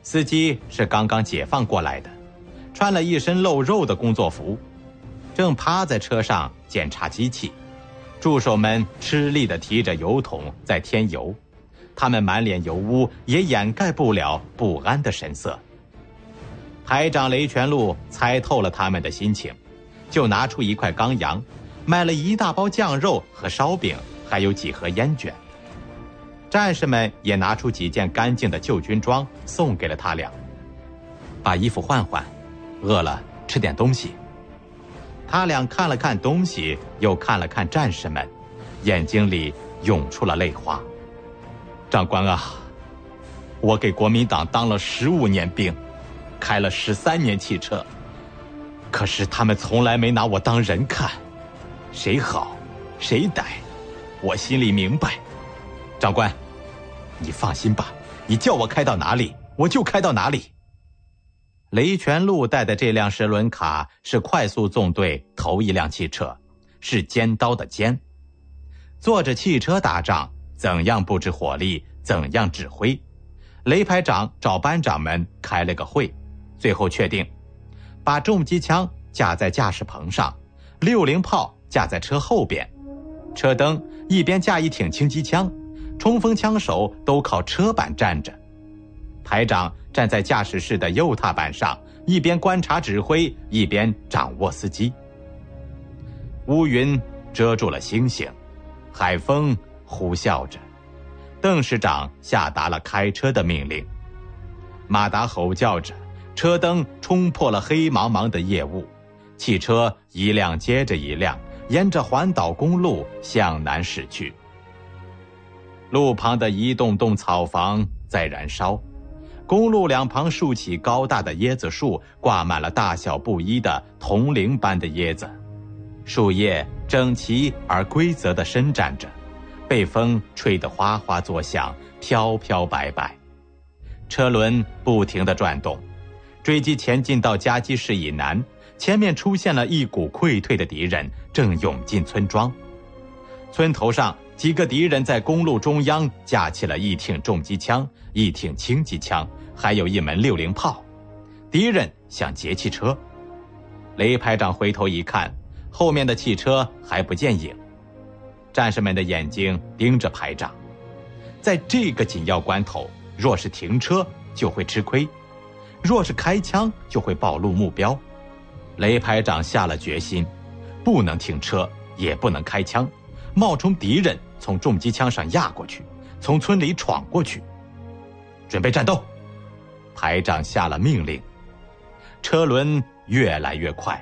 司机是刚刚解放过来的，穿了一身露肉的工作服，正趴在车上检查机器。助手们吃力地提着油桶在添油，他们满脸油污也掩盖不了不安的神色。排长雷全禄猜透了他们的心情，就拿出一块钢羊，买了一大包酱肉和烧饼，还有几盒烟卷。战士们也拿出几件干净的旧军装送给了他俩，把衣服换换，饿了吃点东西。他俩看了看东西，又看了看战士们，眼睛里涌出了泪花。长官啊，我给国民党当了15年兵，开了13年汽车，可是他们从来没拿我当人看，谁好谁歹，我心里明白。长官，你放心吧，你叫我开到哪里，我就开到哪里。雷全禄带的这辆10轮卡是快速纵队头一辆汽车，是尖刀的尖。坐着汽车打仗，怎样布置火力，怎样指挥。雷排长找班长们开了个会，最后确定把重机枪架在驾驶棚上，60炮架在车后边，车灯一边架一挺轻机枪，冲锋枪手都靠车板站着。排长站在驾驶室的右踏板上，一边观察指挥，一边掌握司机。乌云遮住了星星，海风呼啸着。邓师长下达了开车的命令。马达吼叫着，车灯冲破了黑茫茫的夜雾，汽车一辆接着一辆沿着环岛公路向南驶去。路旁的一栋栋草房在燃烧，公路两旁竖起高大的椰子树，挂满了大小不一的铜铃般的椰子，树叶整齐而规则地伸展着，被风吹得哗哗作响，飘飘摆摆。车轮不停地转动，追击前进到夹击室以南，前面出现了一股溃退的敌人，正涌进村庄。村头上几个敌人在公路中央架起了一挺重机枪，一挺轻机枪，还有一门60炮。敌人想劫汽车。雷排长回头一看，后面的汽车还不见影。战士们的眼睛盯着排长，在这个紧要关头，若是停车就会吃亏，若是开枪就会暴露目标。雷排长下了决心，不能停车，也不能开枪，冒充敌人从重机枪上压过去，从村里闯过去。准备战斗！排长下了命令。车轮越来越快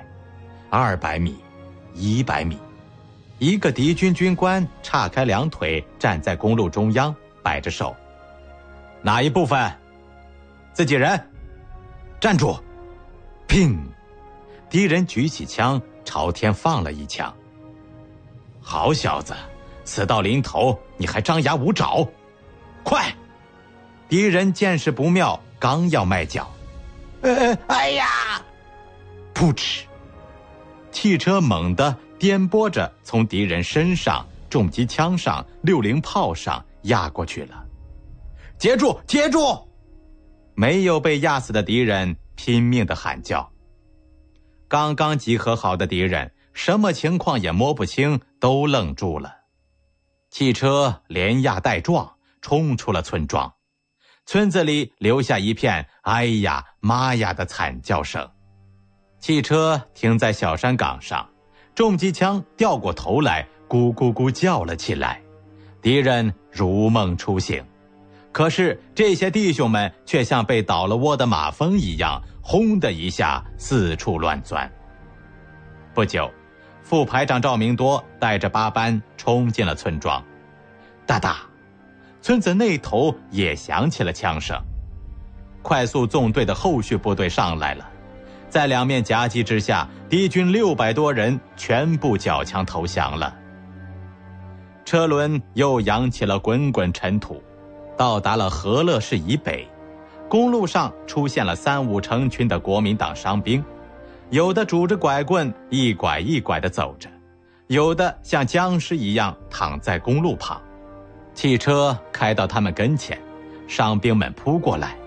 ，200米，100米。一个敌军军官岔开两腿站在公路中央，摆着手。哪一部分？自己人。站住！砰！敌人举起枪朝天放了一枪。好小子，死到临头你还张牙舞爪！快！敌人见势不妙，刚要迈脚，哎呀！噗嗤！汽车猛地颠簸着从敌人身上、重机枪上、60炮上压过去了。截住！截住！没有被压死的敌人拼命地喊叫。刚刚集合好的敌人什么情况也摸不清，都愣住了。汽车连压带撞，冲出了村庄。村子里留下一片哎呀妈呀的惨叫声。汽车停在小山岗上，重机枪掉过头来，咕咕咕叫了起来。敌人如梦初醒，可是这些弟兄们却像被倒了窝的马蜂一样，轰的一下四处乱钻。不久，副排长赵明多带着8班冲进了村庄。哒哒，村子那头也响起了枪声。快速纵队的后续部队上来了，在两面夹击之下，敌军600多人全部缴枪投降了。车轮又扬起了滚滚尘土，到达了和乐市以北。公路上出现了3、5成群的国民党伤兵，有的拄着拐棍一拐一拐地走着，有的像僵尸一样躺在公路旁。汽车开到他们跟前，伤兵们扑过来，